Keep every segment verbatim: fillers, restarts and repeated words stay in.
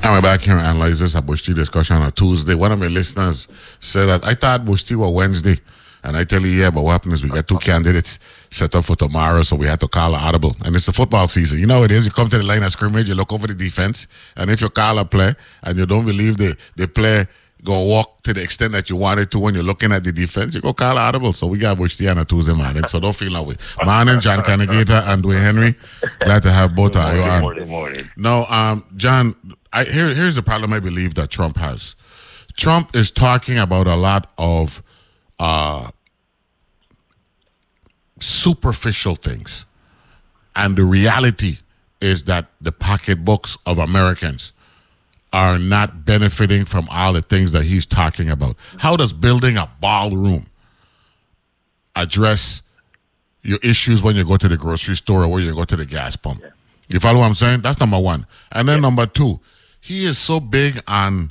And we're back here and analyze this at Bush Tea discussion on Tuesday. One of my listeners said that I thought Bush Tea was Wednesday. And I tell you, yeah, but what happened is we got two candidates set up for tomorrow, so we had to call an audible. And it's the football season. You know how it is. You come to the line of scrimmage, you look over the defense, and if you call a play and you don't believe the, the play go walk to the extent that you want it to when you're looking at the defense, you go call an audible. So we got Bush Tea on a Tuesday morning, so don't feel that way. Morning, John Canagator and Dwayne Henry. Glad to have both of you on. Morning, morning. No, um, John, I, here, here's the problem I believe that Trump has. Trump is talking about a lot of uh, superficial things. And the reality is that the pocketbooks of Americans are not benefiting from all the things that he's talking about. How does building a ballroom address your issues when you go to the grocery store or when you go to the gas pump? Yeah. You follow what I'm saying? That's number one. And then yeah. number two, he is so big on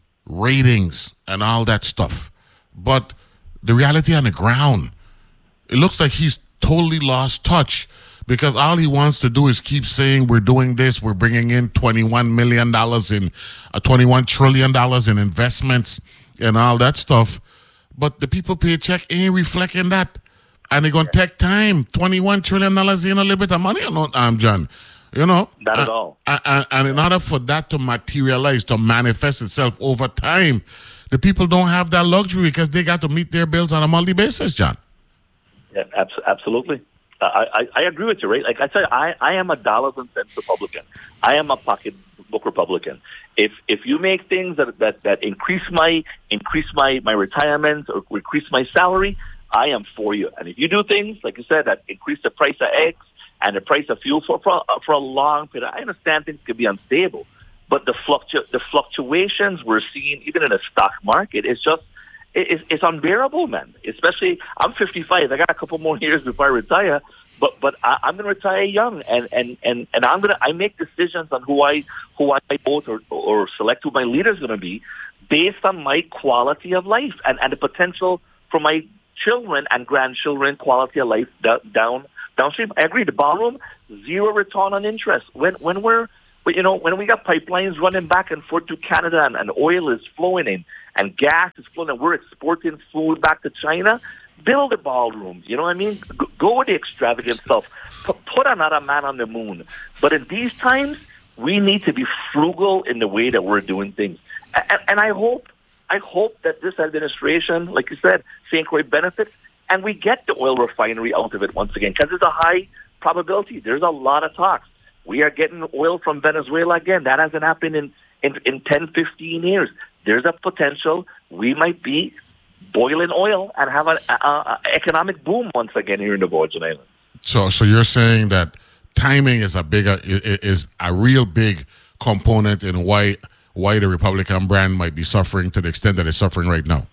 ratings and all that stuff. But the reality on the ground, it looks like he's totally lost touch because all he wants to do is keep saying we're doing this, we're bringing in twenty-one million dollars in, uh, twenty-one trillion dollars in investments and all that stuff. But the people paycheck ain't reflecting that. And they're going to take time. twenty-one trillion dollars ain't a little bit of money or not, um, John? You know? Not at all. Uh, and, and in order for that to materialize, to manifest itself over time, the people don't have that luxury because they got to meet their bills on a monthly basis, John. Yeah, abs- absolutely. Uh, I, I, I agree with you, right? Like I tell you, I, I am a dollars and cents Republican. I am a pocketbook Republican. If if you make things that, that, that increase my increase my, my retirement or increase my salary, I am for you. And if you do things, like you said, that increase the price of eggs and the price of fuel for for, for a long period, I understand things could be unstable. But the fluctu- the fluctuations we're seeing, even in the stock market, is just It's, it's unbearable, man. Especially, I'm fifty-five. I got a couple more years before I retire, but but I, I'm going to retire young, and and and and I'm gonna I make decisions on who I who I vote or or select who my leader is going to be based on my quality of life and, and the potential for my children and grandchildren quality of life down downstream. I agree. The ballroom, zero return on interest. When when we're But, you know, when we got pipelines running back and forth to Canada and, and oil is flowing in and gas is flowing and we're exporting food back to China, build a ballroom. You know what I mean? Go, go with the extravagant stuff. P- put another man on the moon. But in these times, we need to be frugal in the way that we're doing things. And, and I hope I hope that this administration, like you said, Saint Croix benefits, and we get the oil refinery out of it once again, because there's a high probability. There's a lot of talks. We are getting oil from Venezuela again. That hasn't happened in, in, in ten, fifteen years. There's a potential we might be boiling oil and have an economic boom once again here in the Virgin Islands. So, so you're saying that timing is a bigger is a real big component in why why the Republican brand might be suffering to the extent that it's suffering right now.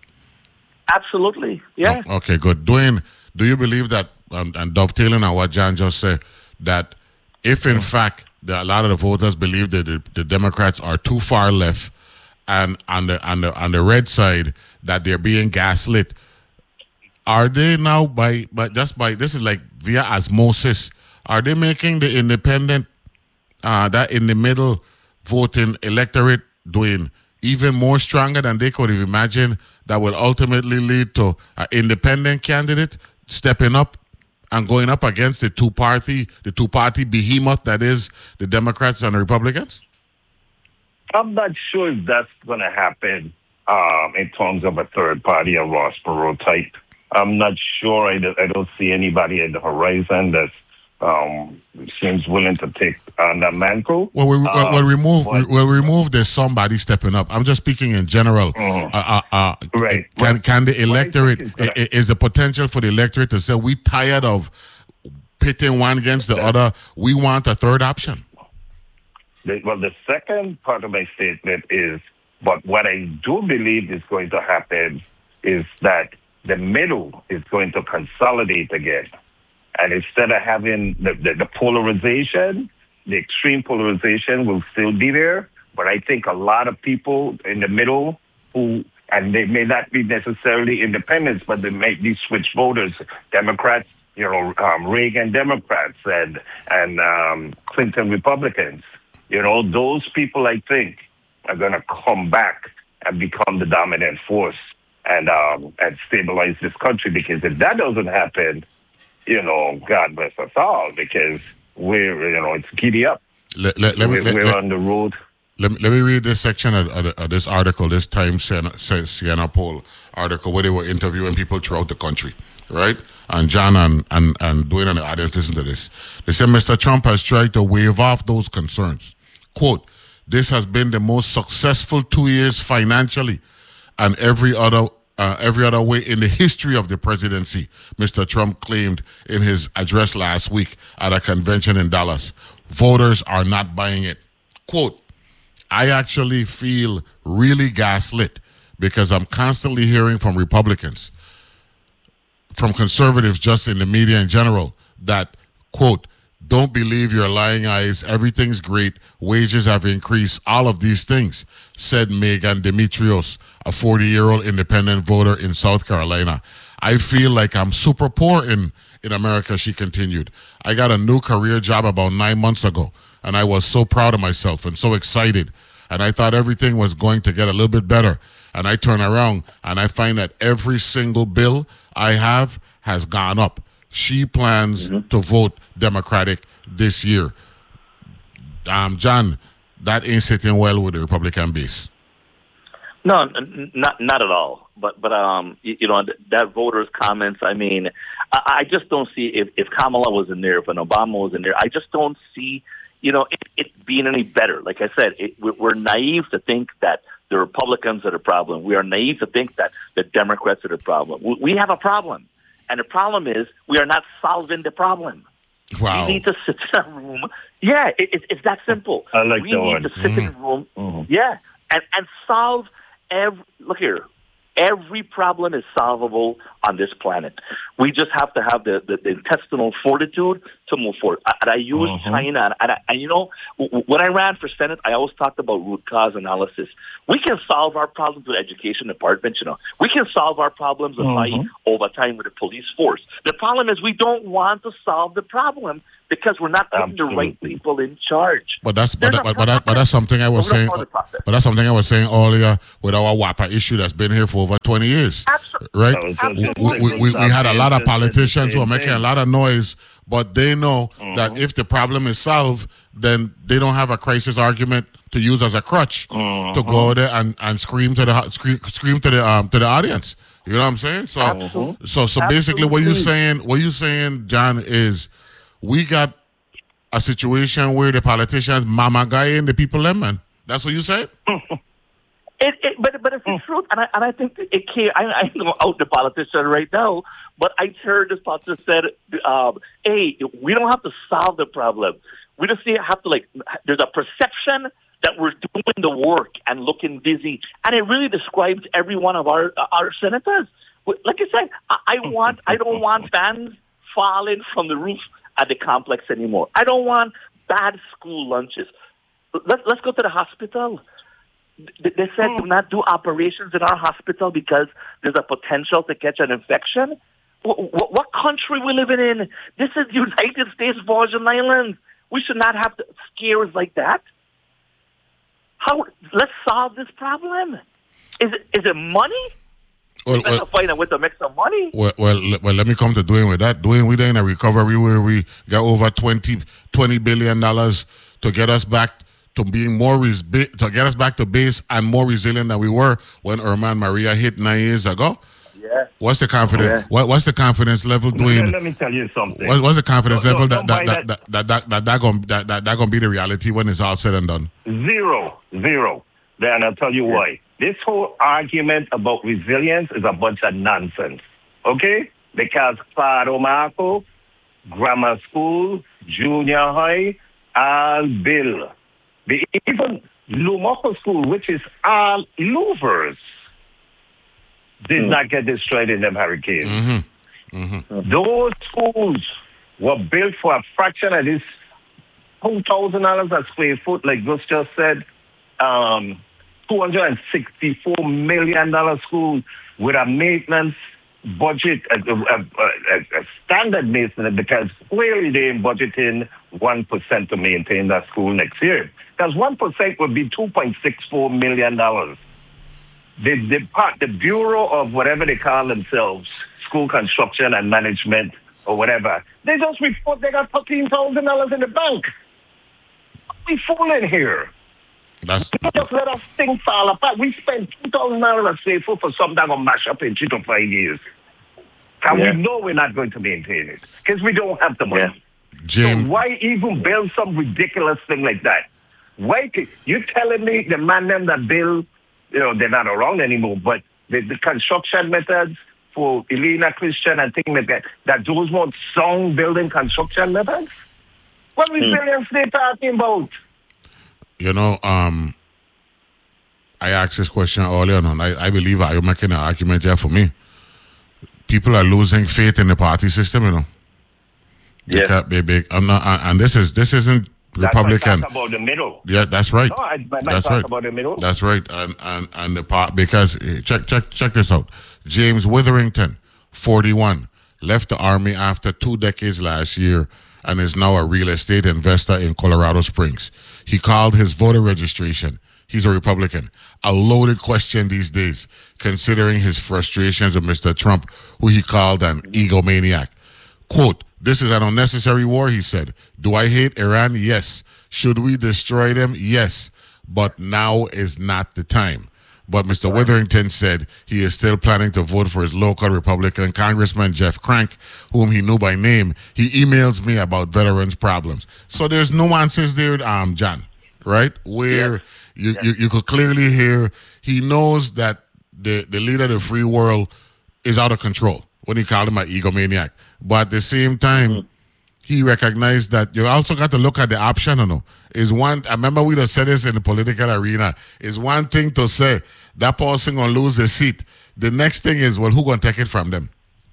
Absolutely, yeah. Oh, okay, good. Dwayne, do you believe that, um, and dovetailing on what John just said, that if in fact the, a lot of the voters believe that the, the Democrats are too far left, and on the on the on the red side that they're being gaslit, are they now by but just by this is like via osmosis? Are they making the independent, uh, that in the middle voting electorate doing even more stronger than they could have imagined? That will ultimately lead to an independent candidate stepping up and going up against the two party, the two party behemoth that is the Democrats and the Republicans? I'm not sure if that's going to happen um, in terms of a third party, a Ross Perot type. I'm not sure. I, do, I don't see anybody at the horizon that um, seems willing to take on that mantle. Well, we, um, well, we'll remove but, we'll remove there's somebody stepping up. I'm just speaking in general. Mm, uh, uh, uh, right. Can, can the electorate, is, is the potential for the electorate to say, we tired of pitting one against the other, we want a third option? The, well, the second part of my statement is, but what I do believe is going to happen is that the middle is going to consolidate again. And instead of having the, the, the polarization, the extreme polarization will still be there. But I think a lot of people in the middle who, and they may not be necessarily independents, but they may be switch voters, Democrats, you know, um, Reagan Democrats and, and um, Clinton Republicans. You know, those people, I think, are going to come back and become the dominant force and um, and stabilize this country. Because if that doesn't happen, you know, God bless us all, because we're, you know, it's giddy up. Let, let, let we're me, let, we're let, on the road. Let me, let me read this section of, of, of this article, this Times Siena, Siena Poll article, where they were interviewing people throughout the country, right? And John and, and, and Dwayne and the audience, listen to this. They said Mister Trump has tried to wave off those concerns. Quote, this has been the most successful two years financially and every other uh, every other way in the history of the presidency, Mister Trump claimed in his address last week at a convention in Dallas. Voters are not buying it. Quote, I actually feel really gaslit because I'm constantly hearing from Republicans, from conservatives just in the media in general, that, quote, don't believe your lying eyes, everything's great, wages have increased, all of these things, said Megan Demetrios, a forty-year-old independent voter in South Carolina. I feel like I'm super poor in, in America, she continued. I got a new career job about nine months ago, and I was so proud of myself and so excited, and I thought everything was going to get a little bit better. And I turn around, and I find that every single bill I have has gone up. She plans mm-hmm. to vote Democratic this year. Um, John, that ain't sitting well with the Republican base. No, n- not not at all. But but um, you, you know, that voters' comments. I mean, I, I just don't see if, if Kamala was in there, if an Obama was in there. I just don't see, you know, it, it being any better. Like I said, it, we're naive to think that the Republicans are the problem. We are naive to think that the Democrats are the problem. We, we have a problem. And the problem is we are not solving the problem. Wow. We need to sit in a room. Yeah, it, it, it's that simple. I like we that need one. to sit Mm-hmm. in a room. Mm-hmm. Yeah, and, and solve every, look here, every problem is solvable on this planet. We just have to have the, the, the intestinal fortitude to move forward. And I use Mm-hmm. China, and, and, I, and you know, when I ran for Senate, I always talked about root cause analysis. We can solve our problems with education department, you know. We can solve our problems with Mm-hmm. fight over time with the police force. The problem is we don't want to solve the problem because we're not putting Absolutely. the right people in charge. But that's but, There's but, a but, that, but that's something I was We're not saying. part of the process. But that's something I was saying earlier with our W A P A issue that's been here for over twenty years, Absolutely. right? Absolutely. We, we, we, we had a lot of politicians who are making a lot of noise, but they know Mm-hmm. that if the problem is solved, then they don't have a crisis argument to use as a crutch Mm-hmm. to go there and, and scream to the scream, scream to the um to the audience. You know what I'm saying? So Absolutely. so so basically, what you Absolutely. saying what you saying, John, is we got a situation where the politicians mama guy in the people them, man. That's what you said? It, it, but but it's the truth, and I and I think it can't. I, I don't out the politician right now, but I heard this politician said, um, "Hey, we don't have to solve the problem. We just have to like. There's a perception that we're doing the work and looking busy, and it really describes every one of our our senators. Like I said, I, I want. I don't want fans falling from the roof at the complex anymore. I don't want bad school lunches. Let's let's go to the hospital." They said do not do operations in our hospital because there's a potential to catch an infection. What, what country we living in? This is the United States Virgin Islands. We should not have scares like that. How? Let's solve this problem. Is it is it money? Well, We're well, fighting with a mix of money. well, well, le- well, let me come to Dwayne with that. Dwayne, we're in a recovery where we got over twenty, twenty billion dollars to get us back to being more res- to get us back to base and more resilient than we were when Irma and Maria hit nine years ago. Yeah. What's the confidence? Yeah. What, what's the confidence level, Dwayne? Let me tell you something. What, what's the confidence No, no, level that don't that buy that that that that that that gonna that that, that gonna be the reality when it's all said and done? Zero, zero. Then I'll tell you why. This whole argument about resilience is a bunch of nonsense. Okay? Because Claro Marco, grammar school, junior high, all bill. The, even Lumoco School, which is all louvers, did mm. not get destroyed in them hurricanes. Mm-hmm. Mm-hmm. Those schools were built for a fraction of this two thousand dollars a square foot, like Gus just said. Um, two hundred sixty-four million dollars school with a maintenance budget, a, a, a, a standard maintenance, because clearly they ain't budgeting one percent to maintain that school next year. Because one percent would be two point six four million dollars. The, the, part, the Bureau of whatever they call themselves, school construction and management or whatever, they just report they got thirteen thousand dollars in the bank. We fooling here. That's just let us things fall apart. We spent two thousand dollars safe for something that will mash up in three to five years. And yeah. we know we're not going to maintain it because we don't have the money. Yeah. Jim. So why even build some ridiculous thing like that? Why you telling me the man them that build, you know, they're not around anymore, but the, the construction methods for Elena Christian and things like that, that those weren't sound building construction methods? What resilience hmm. they talking about? You know, um, I asked this question earlier on. I, I believe I'm making an argument here for me. People are losing faith in the party system, you know. Yeah. They, they, I'm not, and this is this isn't Republican. That's about the middle. Yeah, that's right. No, I, I that's talk right. about the middle. That's right. And and and the part because check check check this out. James Witherington, forty-one, left the army after two decades last year and is now a real estate investor in Colorado Springs. He called his voter registration. He's a Republican. A loaded question these days, considering his frustrations with Mister Trump, who he called an egomaniac. Quote, "This is an unnecessary war," he said. "Do I hate Iran? Yes. Should we destroy them? Yes. But now is not the time." But Mister Witherington said he is still planning to vote for his local Republican Congressman Jeff Crank, whom he knew by name. He emails me about veterans' problems. So there's nuances there, um, John, right? Where yeah. You, yeah. you you could clearly hear he knows that the, the leader of the free world is out of control when he called him an egomaniac. But at the same time, mm-hmm. he recognized that you also got to look at the option, you know. Is one, I remember we just said this in the political arena, is one thing to say that person going to lose the seat. The next thing is, well, who going to take it from them?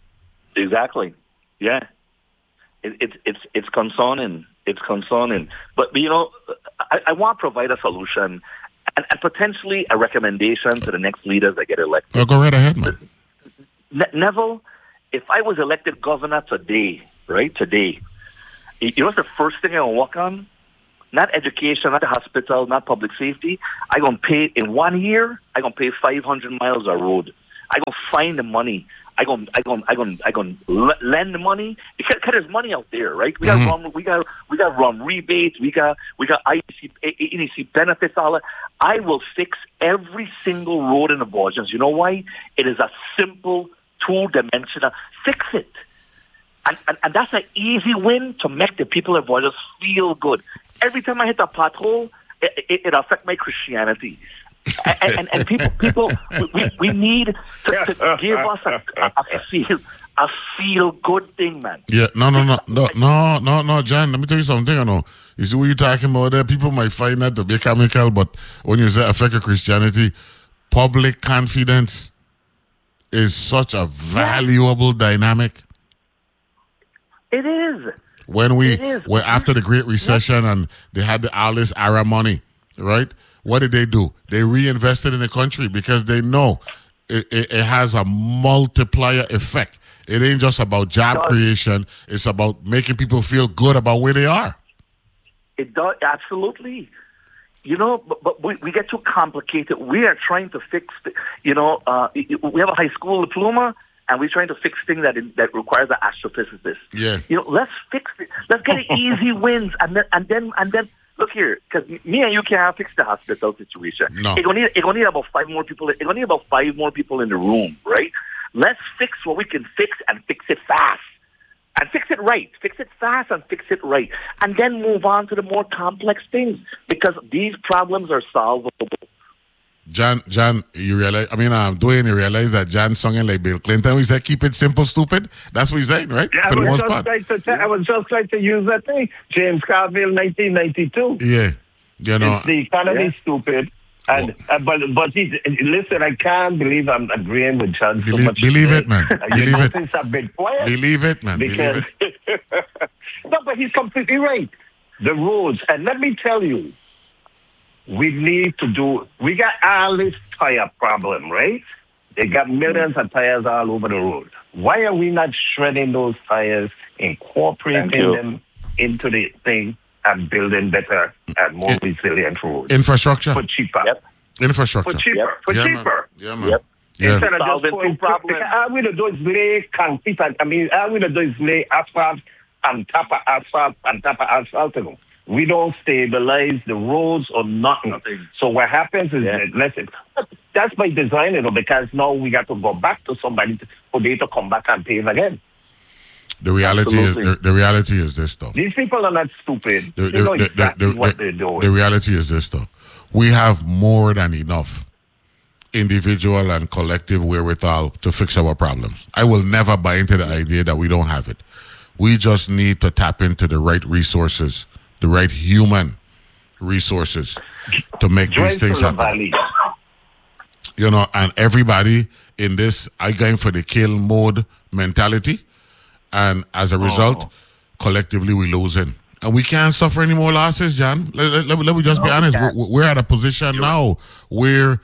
Exactly. Yeah. It, it, it's it's concerning. It's concerning. But, but you know, I, I want to provide a solution and, and potentially a recommendation to the next leaders that get elected. Oh, go right ahead, man. Ne- Neville, if I was elected governor today, right, today, you know what's the first thing I will work on? Not education, not the hospital, not public safety. I'm going to pay, in one year, I'm going to pay five hundred miles of road. I'm going to find the money. I'm going I'm going I'm going I'm going to lend the money because, because there's money out there, right? We got mm-hmm. run, we got we got run rebates, we got we got I E C, A E C benefits, all that. I will fix every single road in the Vosges. You know why? It is a simple two-dimensional. Fix it. And, and, and that's an easy win to make the people of Vosges feel good. Every time I hit a pothole, it, it, it affects my Christianity. and, and, and people, people, we, we need to, to give us a, a feel, a feel good thing, man. Yeah, no, no, no, no, no, no, no, John. Let me tell you something. I know. You see what you're talking about there. People might find that to be comical, but when you say affect your Christianity, public confidence is such a valuable dynamic. It is. When we, when after the Great Recession and they had the all this A R A money, right? What did they do? They reinvested in the country because they know it, it, it has a multiplier effect. It ain't just about job it creation. It's about making people feel good about where they are. It does, absolutely. You know, but, but we, we get too complicated. We are trying to fix, the, you know, uh, we have a high school diploma, and we're trying to fix things that that requires an astrophysicist. Yeah. You know, let's fix it. Let's get easy wins, and then and then and then look here, because me and you can't fix the hospital situation. No. It's gonna need it's gonna need about five more people. It's gonna need about five more people in the room, right? Let's fix what we can fix and fix it fast. And fix it right. Fix it fast and fix it right. And then move on to the more complex things because these problems are solvable. John, John, you realize, I mean, um, Dwayne, you realize that John singing like Bill Clinton. We said, keep it simple, stupid. That's what he's saying, right? Yeah, I was, just like to t- I was just like to use that thing. James Carville, nineteen ninety-two. Yeah. You know. It's the economy yeah. stupid. And uh, but but he, listen, I can't believe I'm agreeing with John so believe, much. Believe today. it, man. Believe it. Since I've been quiet. Believe it, man. Because believe it. No, but he's completely right. The roads, and let me tell you, we need to do. We got all this tire problem, right? They got millions of tires all over the road. Why are we not shredding those tires, incorporating them into the thing and building better and more resilient roads. Infrastructure. For cheaper. Yep. Infrastructure. For cheaper. Yep. For yeah, cheaper. Man. Yeah, man. Yep. Yeah. Instead of Solving just two going problems. All we to do is lay concrete. And, I mean, all we to do is lay asphalt and top of asphalt and top of asphalt. You know. We don't stabilize the roads or nothing. Nothing. So what happens is, Yeah. that, listen, that's by design, you know, because now we got to go back to somebody to, for they to come back and pay again. The reality Absolutely. is the, the reality is this though. These people are not stupid. The, they know the- the- exactly the- what the- they're doing. the reality is this though. We have more than enough individual and collective wherewithal to fix our problems. I will never buy into the idea that we don't have it. We just need to tap into the right resources, the right human resources to make Join these things to the happen. valley. You know, and everybody in this I going for the kill mode mentality. And as a result, Oh. collectively we losing. And we can't suffer any more losses, John. Let, let, let, let me just be No, we honest. can't. We're, we're at a position now where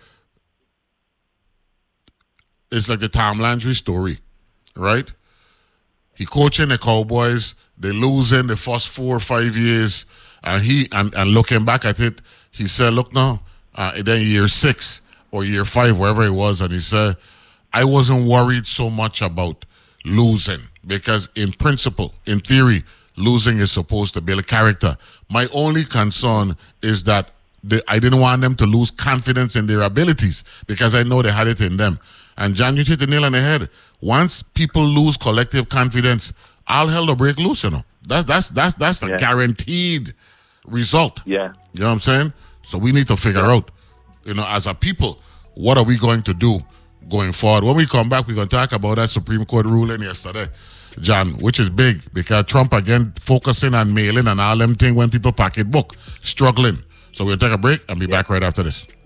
it's like the Tom Landry story, right? He coaching the Cowboys. They losing the first four or five years. And he and, and looking back at it, he said, look now, uh, and then year six or year five, wherever it was, and he said, I wasn't worried so much about losing because in principle, in theory, losing is supposed to build character. My only concern is that the, I didn't want them to lose confidence in their abilities because I know they had it in them. And John, you hit the nail on the head. Once people lose collective confidence, all hell will break loose, you know. That's that's that's that's a Yeah. guaranteed result. Yeah. You know what I'm saying? So we need to figure out, you know, as a people, what are we going to do going forward? When we come back, we're going to talk about that Supreme Court ruling yesterday, John, which is big because Trump again focusing on mailing and all them thing when people pocketbook, struggling. So we'll take a break and be back right after this.